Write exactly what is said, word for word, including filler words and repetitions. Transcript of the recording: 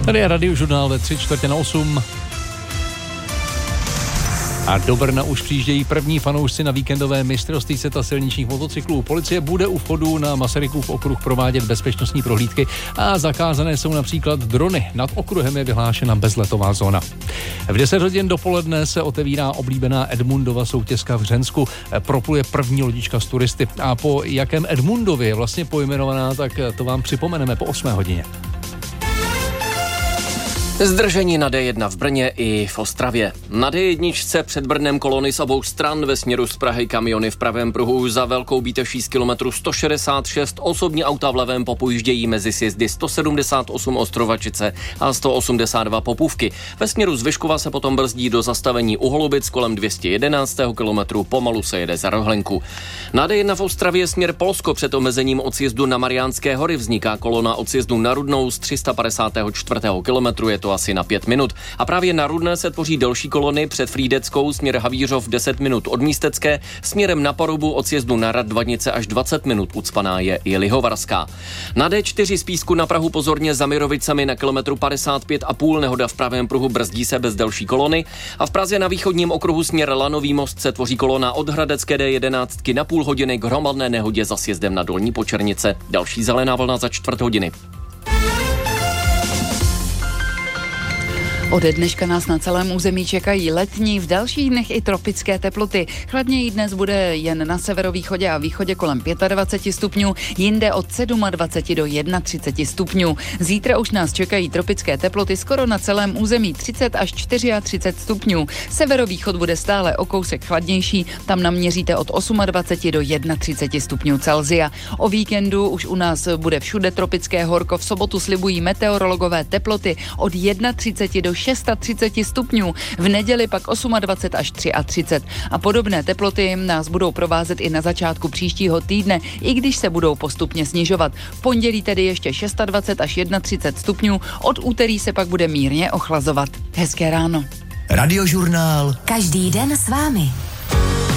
Tady je Radiožurnál ve tři čtvrtě na osm. A do Brna už přijíždějí první fanoušci na víkendové mistrovství světa silničních motocyklů. Policie bude u vchodu na Masarykův okruh provádět bezpečnostní prohlídky a zakázané jsou například drony. Nad okruhem je vyhlášena bezletová zóna. V deset hodin dopoledne se otevírá oblíbená Edmundova soutězka v Hřensku. Propluje první lodička s turisty. A po jakém Edmundovi je vlastně pojmenovaná, tak to vám připomeneme po osmé hodině. Zdržení na D jedna v Brně i v Ostravě. Na D jedna před Brnem kolony z obou stran ve směru z Prahy kamiony v pravém pruhu za Velkou Bíteší z kilometru sto šedesát šest, osobní auta v levém popojíždějí mezi sjezdy sto sedmdesát osm Ostrovačice a sto osmdesát dva Popůvky. Ve směru z Vyškova se potom brzdí do zastavení u Holubic kolem dvě stě jedenáctého kilometru, pomalu se jede za Rohlenku. Na D jedna v Ostravě směr Polsko před omezením odsjezdu na Mariánské hory vzniká kolona odsjezdu na Rudnou z tři sta padesát čtyři kilometru, je to asi na pět minut. A právě na Rudné se tvoří další kolony před Frýdeckou, směr Havířov deset minut od Místecké, směrem na Parubu od sjezdu na Radvanice až dvacet minut ucpaná je i Lihovarská. Na D čtyři z Písku na Prahu pozorně za Mirovicemi na kilometru padesát pět a půl, nehoda v pravém pruhu, brzdí se bez další kolony. A v Praze na východním okruhu směr Lanový most se tvoří kolona od Hradecké D jedenáct na půl hodiny k hromadné nehodě za sjezdem na Dolní Počernice. Další zelená vlna za čtvrt hodiny. Ode dneška nás na celém území čekají letní, v dalších dnech i tropické teploty. Chladněji dnes bude jen na severovýchodě a východě kolem dvacet pět stupňů, jinde od dvacet sedm do třicet jedna stupňů. Zítra už nás čekají tropické teploty skoro na celém území třicet až třicet čtyři stupňů. Severovýchod bude stále o kousek chladnější, tam naměříte od dvacet osm do třicet jedna stupňů Celsia. O víkendu už u nás bude všude tropické horko, v sobotu slibují meteorologové teploty od třicet jedna do třicet šest stupňů, v neděli pak dvacet osm až třicet tři. A podobné teploty nás budou provázet i na začátku příštího týdne, i když se budou postupně snižovat. V pondělí tedy ještě dvacet šest až třicet jedna stupňů, od úterý se pak bude mírně ochlazovat. Hezké ráno. Radiožurnál. Každý den s vámi.